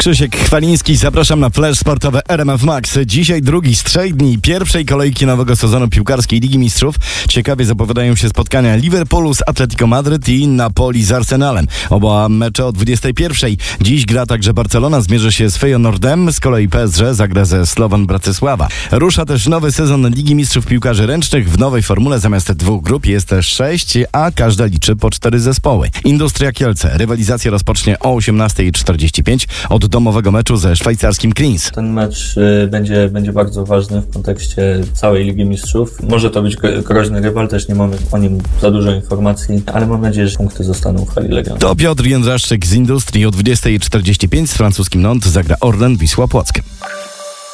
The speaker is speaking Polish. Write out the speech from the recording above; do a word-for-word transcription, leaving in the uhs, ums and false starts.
Krzysiek Chwaliński, zapraszam na Flash Sportowe R M F Max. Dzisiaj drugi z trzech dni pierwszej kolejki nowego sezonu piłkarskiej Ligi Mistrzów. Ciekawie zapowiadają się spotkania Liverpoolu z Atletico Madryt i Napoli z Arsenalem. Oba mecze o dwudziestej pierwszej. Dziś gra także Barcelona, zmierzy się z Feyenoordem, z kolei P S G zagra ze Slovan Bratysława. Rusza też nowy sezon Ligi Mistrzów Piłkarzy Ręcznych. W nowej formule zamiast dwóch grup jest też sześć, a każda liczy po cztery zespoły. Industria Kielce. Rywalizacja rozpocznie o osiemnasta czterdzieści pięć od domowego meczu ze szwajcarskim Krems. Ten mecz y, będzie, będzie bardzo ważny w kontekście całej Ligi Mistrzów. Może to być groźny rywal, też nie mamy o nim za dużo informacji, ale mam nadzieję, że punkty zostaną w hali Legion. To Piotr Jędraszczyk z Industrii. O dwudziesta czterdzieści pięć z francuskim Nantes zagra Orlen Wisła Płock.